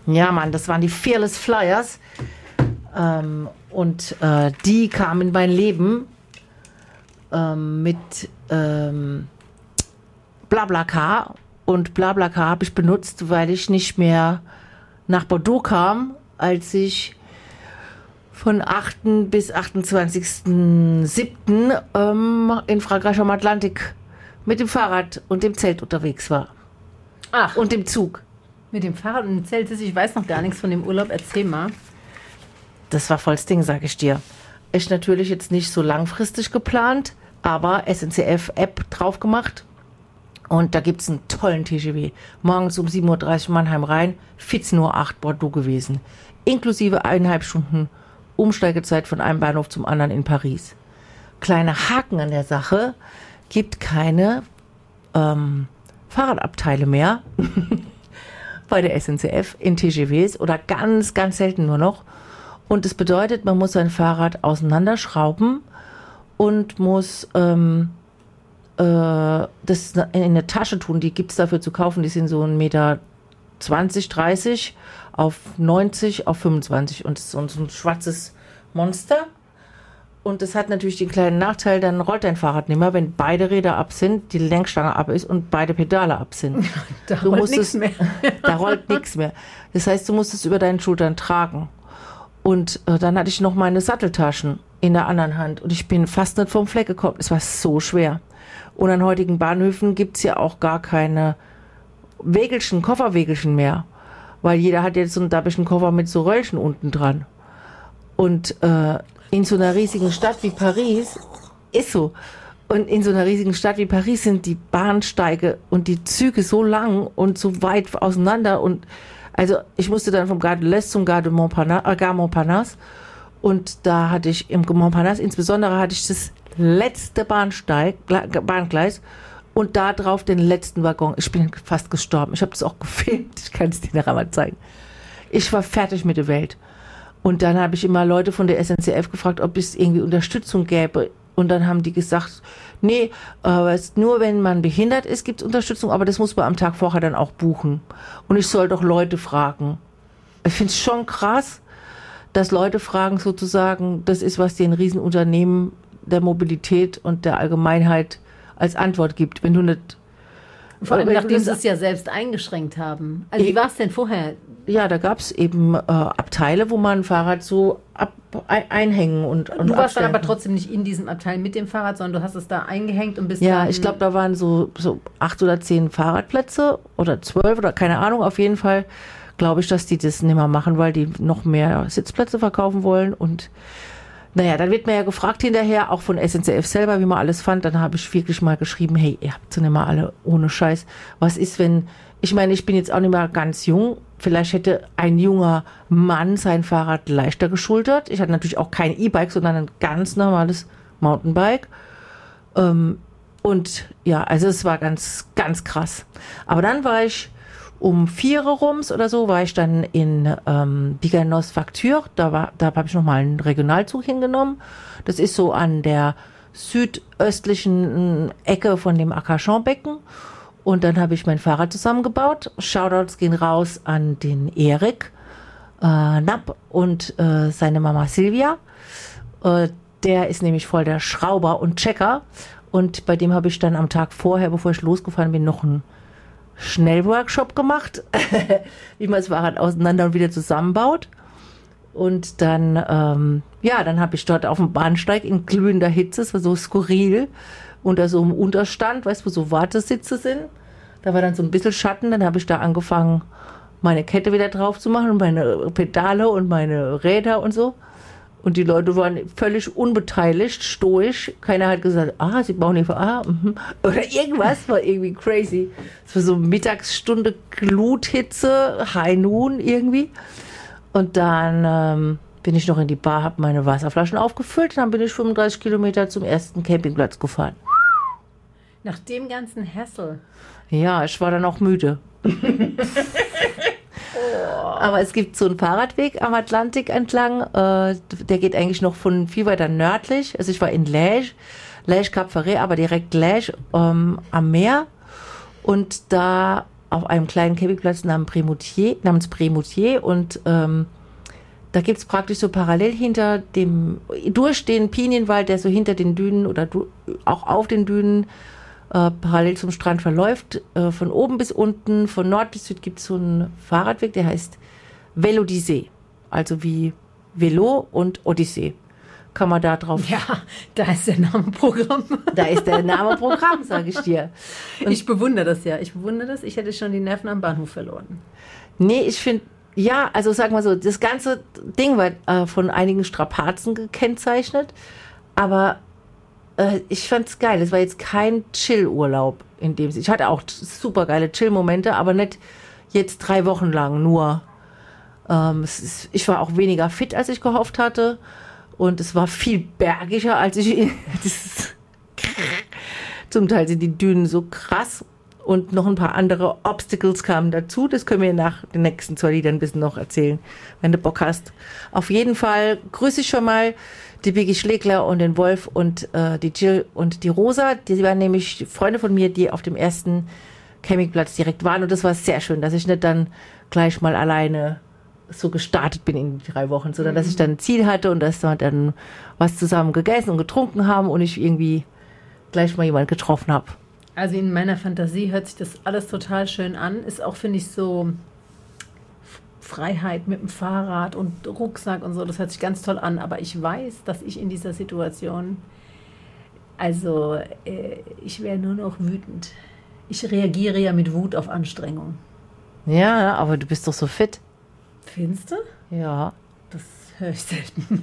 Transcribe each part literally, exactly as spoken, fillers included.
Ja, Mann, das waren die Fearless Flyers. Ähm, und äh, die kamen in mein Leben ähm, mit ähm, BlaBlaCar. Und BlaBlaCar habe ich benutzt, weil ich nicht mehr nach Bordeaux kam, als ich von achten bis achtundzwanzigsten siebten Ähm, in Frankreich am Atlantik mit dem Fahrrad und dem Zelt unterwegs war. Ach. Und dem Zug. Mit dem Fahrrad und dem Zelt, ich weiß noch gar nichts von dem Urlaub, erzähl mal. Das war volles Ding, sag ich dir. Ist natürlich jetzt nicht so langfristig geplant, aber S N C F-App drauf gemacht. Und da gibt es einen tollen T G V. Morgens um sieben Uhr dreißig Mannheim rein, vierzehn Uhr acht Bordeaux gewesen. Inklusive eineinhalb Stunden Umsteigezeit von einem Bahnhof zum anderen in Paris. Kleiner Haken an der Sache, gibt keine ähm, Fahrradabteile mehr bei der S N C F in T G Vs oder ganz, ganz selten nur noch. Und das bedeutet, man muss sein Fahrrad auseinanderschrauben und muss ähm, äh, das in eine Tasche tun. Die gibt es dafür zu kaufen. Die sind so ein Meter zwanzig, dreißig auf neunzig, auf fünfundzwanzig. Und es ist so ein schwarzes Monster. Und das hat natürlich den kleinen Nachteil, dann rollt dein Fahrrad nicht mehr, wenn beide Räder ab sind, die Lenkstange ab ist und beide Pedale ab sind. Da du rollt nichts mehr. Da rollt nichts mehr. Das heißt, du musst es über deinen Schultern tragen. Und äh, dann hatte ich noch meine Satteltaschen in der anderen Hand und ich bin fast nicht vom Fleck gekommen. Es war so schwer. Und an heutigen Bahnhöfen gibt es ja auch gar keine Wägelchen, Kofferwägelchen mehr. Weil jeder hat jetzt so einen dappischen Koffer mit so Röllchen unten dran. Und äh, in so einer riesigen Stadt wie Paris ist so. Und in so einer riesigen Stadt wie Paris sind die Bahnsteige und die Züge so lang und so weit auseinander. Und also ich musste dann vom Gare de l'Est zum Gare de Montparnasse, äh, Gare Montparnasse. Und da hatte ich im Montparnasse insbesondere hatte ich das letzte Bahnsteig, Bahngleis und da drauf den letzten Waggon. Ich bin fast gestorben. Ich habe das auch gefilmt. Ich kann es dir nachher mal zeigen. Ich war fertig mit der Welt. Und dann habe ich immer Leute von der S N C F gefragt, ob es irgendwie Unterstützung gäbe. Und dann haben die gesagt, nee, äh, nur wenn man behindert ist, gibt es Unterstützung, aber das muss man am Tag vorher dann auch buchen. Und ich soll doch Leute fragen. Ich finde es schon krass, dass Leute fragen sozusagen, das ist, was den Riesenunternehmen der Mobilität und der Allgemeinheit als Antwort gibt. Wenn du nicht... Vor allem, nachdem sie es ja selbst eingeschränkt haben. Also wie war es denn vorher? Ja, da gab es eben äh, Abteile, wo man ein Fahrrad so ab, ein, einhängen und, und Du warst abstellen. dann aber trotzdem nicht in diesem Abteil mit dem Fahrrad, sondern du hast es da eingehängt und bist Ja, dann... ich glaube, da waren so, so acht oder zehn Fahrradplätze oder zwölf oder keine Ahnung. Auf jeden Fall glaube ich, dass die das nicht mehr machen, weil die noch mehr Sitzplätze verkaufen wollen. Und naja, dann wird mir ja gefragt hinterher, auch von S N C F selber, wie man alles fand. Dann habe ich wirklich mal geschrieben, hey, ihr habt sie nicht mal alle ohne Scheiß. Was ist, wenn... Ich meine, ich bin jetzt auch nicht mehr ganz jung. Vielleicht hätte ein junger Mann sein Fahrrad leichter geschultert. Ich hatte natürlich auch kein E-Bike, sondern ein ganz normales Mountainbike. Ähm, und ja, also es war ganz, ganz krass. Aber dann war ich um vier rums oder so, war ich dann in ähm, Biganos-Facture. Da, war, da habe ich nochmal einen Regionalzug hingenommen. Das ist so an der südöstlichen Ecke von dem Arcachon-Becken. Und dann habe ich mein Fahrrad zusammengebaut. Shoutouts gehen raus an den Erik äh, Napp und äh, seine Mama Silvia. Äh, der ist nämlich voll der Schrauber und Checker. Und bei dem habe ich dann am Tag vorher, bevor ich losgefahren bin, noch einen Schnellworkshop gemacht, wie man das Fahrrad auseinander und wieder zusammenbaut. Und dann, ähm, ja, dann habe ich dort auf dem Bahnsteig in glühender Hitze, es war so skurril, unter so einem Unterstand, weißt du, wo so Wartesitze sind. Da war dann so ein bisschen Schatten, dann habe ich da angefangen, meine Kette wieder drauf zu machen und meine Pedale und meine Räder und so. Und die Leute waren völlig unbeteiligt, stoisch. Keiner hat gesagt, ah, sie bauen Hilfe, ah, mhm. Oder irgendwas, war irgendwie crazy. Es war so Mittagsstunde Gluthitze, High Noon irgendwie. Und dann ähm, bin ich noch in die Bar, habe meine Wasserflaschen aufgefüllt und dann bin ich fünfunddreißig Kilometer zum ersten Campingplatz gefahren. Nach dem ganzen Hassel. Ja, ich war dann auch müde. Oh. Aber es gibt so einen Fahrradweg am Atlantik entlang, äh, der geht eigentlich noch von viel weiter nördlich. Also ich war in Lège, Lège Cap Ferret, aber direkt Lège ähm, am Meer. Und da auf einem kleinen Campingplatz namens Prémoutier, namens Prémoutier und ähm, da gibt es praktisch so parallel hinter dem, durch den Pinienwald, der so hinter den Dünen oder du, auch auf den Dünen äh, parallel zum Strand verläuft, äh, von oben bis unten, von Nord bis Süd gibt es so einen Fahrradweg, der heißt Vélodyssée, also wie Velo und Odyssee. Kann man da drauf... Ja, da ist der Name Programm. Da ist der Name Programm, sage ich dir. Und ich bewundere das ja, ich bewundere das. Ich hätte schon die Nerven am Bahnhof verloren. Nee, ich finde... Ja, also sagen wir so, das ganze Ding war äh, von einigen Strapazen gekennzeichnet, aber äh, ich fand's geil. Es war jetzt kein Chill-Urlaub in dem Sinne. Ich hatte auch super geile Chill-Momente, aber nicht jetzt drei Wochen lang nur. Ähm, es ist, ich war auch weniger fit, als ich gehofft hatte und es war viel bergiger, als ich... das, zum Teil sind die Dünen so krass. Und noch ein paar andere Obstacles kamen dazu. Das können wir nach den nächsten zwei Liedern ein bisschen noch erzählen, wenn du Bock hast. Auf jeden Fall grüße ich schon mal die Biggie Schlegler und den Wolf und äh, die Jill und die Rosa. Die waren nämlich Freunde von mir, die auf dem ersten Campingplatz direkt waren. Und das war sehr schön, dass ich nicht dann gleich mal alleine so gestartet bin in die drei Wochen, sondern mhm. dass ich dann ein Ziel hatte und dass wir dann was zusammen gegessen und getrunken haben und ich irgendwie gleich mal jemanden getroffen habe. Also in meiner Fantasie hört sich das alles total schön an. Ist auch, finde ich, so Freiheit mit dem Fahrrad und Rucksack und so. Das hört sich ganz toll an. Aber ich weiß, dass ich in dieser Situation, also äh, ich wäre nur noch wütend. Ich reagiere ja mit Wut auf Anstrengung. Ja, aber du bist doch so fit. Findest du? Ja. Das höre ich selten.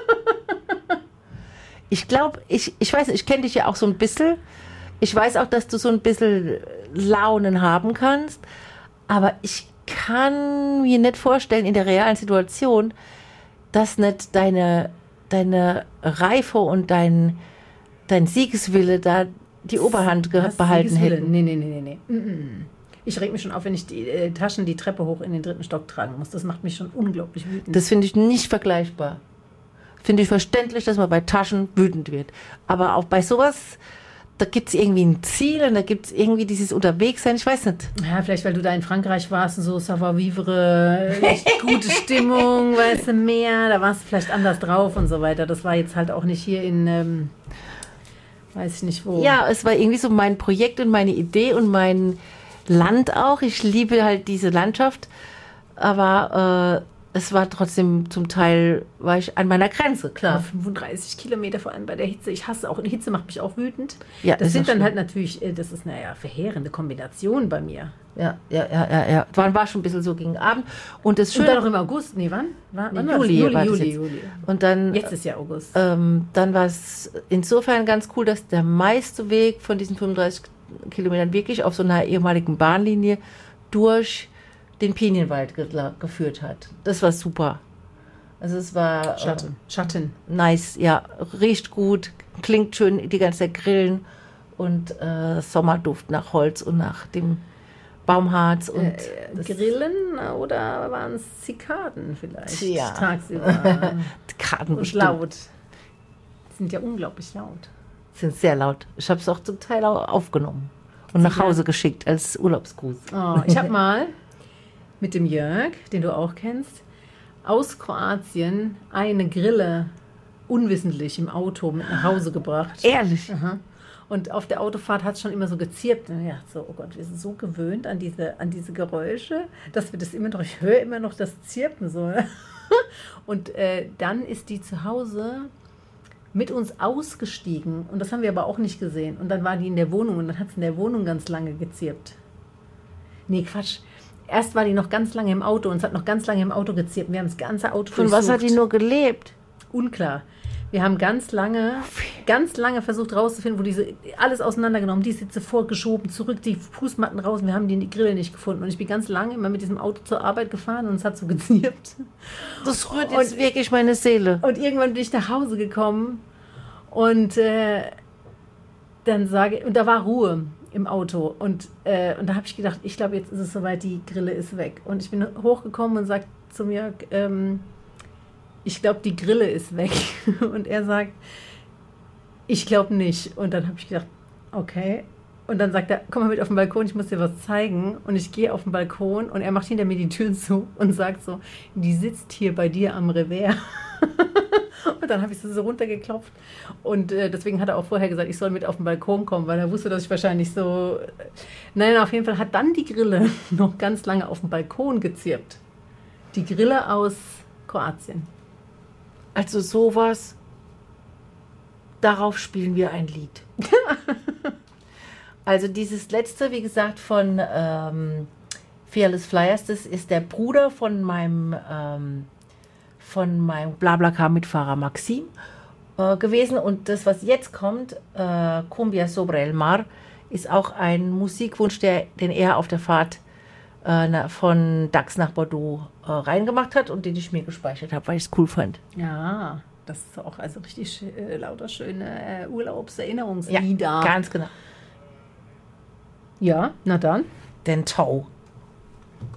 Ich glaube, ich, ich weiß nicht, ich kenne dich ja auch so ein bisschen. Ich weiß auch, dass du so ein bisschen Launen haben kannst, aber ich kann mir nicht vorstellen, in der realen Situation, dass nicht deine, deine Reife und dein, dein Siegeswille da die Oberhand ge- behalten hätten. Nee, nee, nee, nee, nee. Ich reg mich schon auf, wenn ich die äh, Taschen die Treppe hoch in den dritten Stock tragen muss. Das macht mich schon unglaublich wütend. Das finde ich nicht vergleichbar. Finde ich verständlich, dass man bei Taschen wütend wird. Aber auch bei sowas... Da gibt es irgendwie ein Ziel und da gibt es irgendwie dieses Unterwegssein, ich weiß nicht. Ja, vielleicht, weil du da in Frankreich warst und so savoir-vivre, gute Stimmung, weißt du, mehr, da warst du vielleicht anders drauf und so weiter. Das war jetzt halt auch nicht hier in, ähm, weiß ich nicht wo. Ja, es war irgendwie so mein Projekt und meine Idee und mein Land auch. Ich liebe halt diese Landschaft, aber äh, es war trotzdem zum Teil, war ich an meiner Grenze, klar. fünfunddreißig Kilometer, vor allem bei der Hitze. Ich hasse auch, die Hitze macht mich auch wütend. Ja, das sind dann halt natürlich, das ist eine ja, verheerende Kombination bei mir. Ja, ja, ja, ja, ja. War, war schon ein bisschen so gegen Abend. Und das Schöne. Und dann noch im August, nee, wann? War, nee, wann Juli, Juli, war Juli, jetzt. Juli. Und dann, jetzt ist ja August. Ähm, dann war es insofern ganz cool, dass der meiste Weg von diesen fünfunddreißig Kilometern wirklich auf so einer ehemaligen Bahnlinie durch den Pinienwald ge- geführt hat. Das war super. Also es war Schatten. Äh, Schatten. Nice, ja. Riecht gut, klingt schön, die ganze Zeit grillen und äh, Sommerduft nach Holz und nach dem Baumharz. Und äh, Grillen oder waren es Zikaden vielleicht? Ja. Tagsüber. Karten und bestimmt. laut. Die sind ja unglaublich laut. Sind sehr laut. Ich habe es auch zum Teil auch aufgenommen und nach Hause geschickt als Urlaubsgruß. Oh, ich habe mal mit dem Jörg, den du auch kennst, aus Kroatien eine Grille unwissentlich im Auto mit nach Hause gebracht. Ehrlich? Aha. Und auf der Autofahrt hat es schon immer so gezirpt. Und ja, so, oh Gott, wir sind so gewöhnt an diese, an diese Geräusche, dass wir das immer noch, ich höre immer noch das Zirpen so. Und äh, dann ist die zu Hause mit uns ausgestiegen. Und das haben wir aber auch nicht gesehen. Und dann war die in der Wohnung und dann hat es in der Wohnung ganz lange gezirpt. Nee, Quatsch. Erst war die noch ganz lange im Auto und es hat noch ganz lange im Auto gezirpt. Wir haben das ganze Auto Von was hat die nur gelebt? Unklar. Wir haben ganz lange, ganz lange versucht rauszufinden, wo diese, alles auseinandergenommen, die Sitze vorgeschoben, zurück, die Fußmatten raus. Wir haben die, die Grille nicht gefunden. Und ich bin ganz lange immer mit diesem Auto zur Arbeit gefahren und es hat so gezirpt. Das rührt jetzt wirklich meine Seele. Und irgendwann bin ich nach Hause gekommen und äh, dann sage und da war Ruhe im Auto. Und, äh, und da habe ich gedacht, ich glaube, jetzt ist es soweit, die Grille ist weg. Und ich bin hochgekommen und sage zu mir, ähm, ich glaube, die Grille ist weg. Und er sagt, ich glaube nicht. Und dann habe ich gedacht, okay, Und dann sagt er, komm mal mit auf den Balkon, ich muss dir was zeigen. Und ich gehe auf den Balkon und er macht hinter mir die Türen zu und sagt so, die sitzt hier bei dir am Revers. Und dann habe ich sie so runtergeklopft. Und äh, deswegen hat er auch vorher gesagt, ich soll mit auf den Balkon kommen, weil er wusste, dass ich wahrscheinlich so... Nein, auf jeden Fall hat dann die Grille noch ganz lange auf dem Balkon gezirpt. Die Grille aus Kroatien. Also sowas, darauf spielen wir ein Lied. Also dieses letzte, wie gesagt, von ähm, Fearless Flyers, das ist der Bruder von meinem, ähm, von meinem BlaBlaCar-Mitfahrer Maxim äh, gewesen. Und das, was jetzt kommt, äh, Cumbia sobre el Mar, ist auch ein Musikwunsch, der, den er auf der Fahrt äh, na, von Dax nach Bordeaux äh, reingemacht hat und den ich mir gespeichert habe, weil ich es cool fand. Ja, das ist auch also richtig äh, lauter schöne äh, Urlaubserinnerungslieder. Ja, ganz genau. Ja, na dann. Den Tau.